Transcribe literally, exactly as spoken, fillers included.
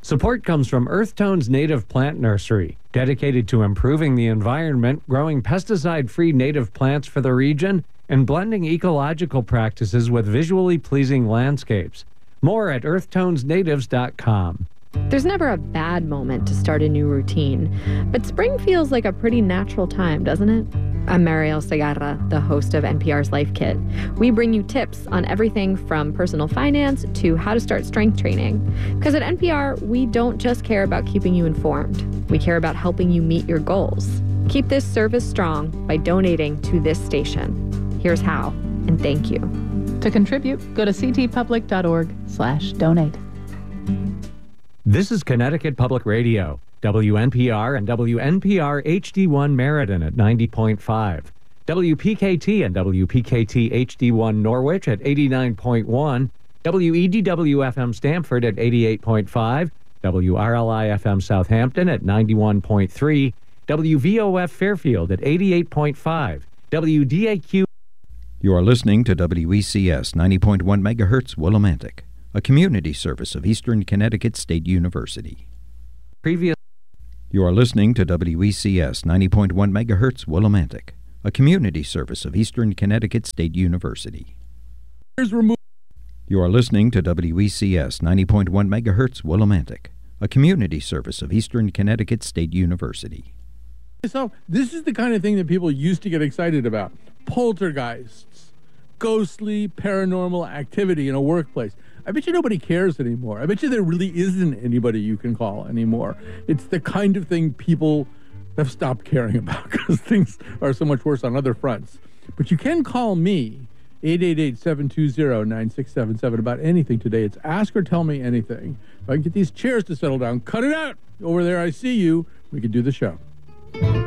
Support comes from Earthtone's Native Plant Nursery, dedicated to improving the environment, growing pesticide-free native plants for the region, and blending ecological practices with visually pleasing landscapes. More at earth tones natives dot com. There's never a bad moment to start a new routine, but spring feels like a pretty natural time, doesn't it? I'm Mariel Segarra, the host of N P R's Life Kit. We bring you tips on everything from personal finance to how to start strength training. Because at N P R, we don't just care about keeping you informed. We care about helping you meet your goals. Keep this service strong by donating to this station. Here's how, and thank you. To contribute, go to ctpublic.org slash donate. This is Connecticut Public Radio, W N P R and W N P R H D one Meriden at ninety point five, W P K T and W P K T H D one Norwich at eighty-nine point one, W E D W F M Stamford at eighty-eight point five, W R L I F M Southampton at ninety-one point three, W V O F Fairfield at eighty-eight point five, W D A Q. You are listening to W E C S ninety point one megahertz Willimantic, a community service of Eastern Connecticut State University. Previous. You are listening to W E C S ninety point one megahertz Willimantic, a community service of Eastern Connecticut State University. You are listening to W E C S ninety point one megahertz Willimantic, a community service of Eastern Connecticut State University. So this is the kind of thing that people used to get excited about. Poltergeists, ghostly, paranormal activity in a workplace. I bet you nobody cares anymore. I bet you there really isn't anybody you can call anymore. It's the kind of thing people have stopped caring about because things are so much worse on other fronts. But you can call me, eight eight eight, seven two zero, nine six seven seven, about anything today. It's Ask or Tell Me Anything. If I can get these chairs to settle down, cut it out. Over there, I see you. We can do the show.